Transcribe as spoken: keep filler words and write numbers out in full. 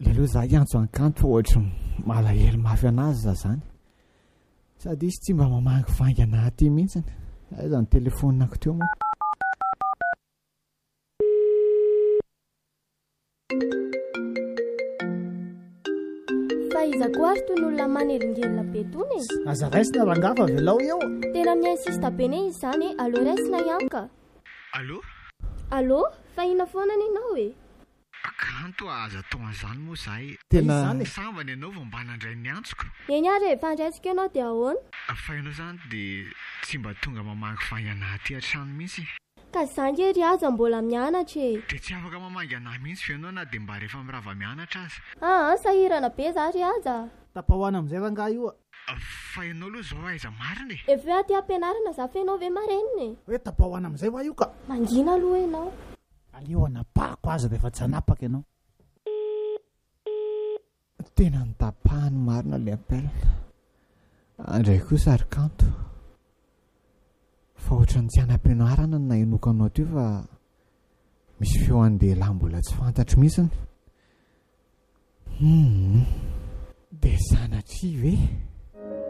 le aloha za iantso ankanto ohatra malahelo mafy anazy za zany sady izy tsy mba mamangy vaingana aty mihitsiny aiza ny telefoninako teo moa fa iza koa ary toy n'olona manelingelina be tony e aza raisina rangafa velao eo tena miinsista be ne izy zany allo raisina ianka allo allo fa ina foana any ianao e kanto aza tao an'izany moa zahay tena sambany ianao vao mba nandray ny antsoko eny ary e fandraisika ianao dia ahoana fa ianao zany dia tsy mba tonga mamangy vaingana aty an-trano mihitsy ka zangy ery aza mbola mianatra e dia tsy afaka mamangy anahy mihitsy fa ianao na dia mba rehefa mirava mianatra aza aa sahirana be zary aza tapahoana amin'izay rangaha io fa ianao aloha zao aiza marina e efa aty ampianarana za fa ianao ve marenina e hoe tapahoana amin'izay hoa io ka mangina aloha ianao aleo anapahako aza rehefa tsy hanapaka ianao tena nitapahany marina le ampelana andray kosa ary kanto fa ohatra ny tsy anam-pianarana na enokanao teo fa misy feo andehilahy mbola tsy fantatro mihitsiny hmm dia sanatria ve